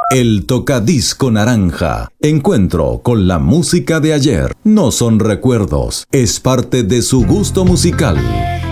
El Tocadisco Naranja. Encuentro con la música de ayer. No son recuerdos, es parte de su gusto musical.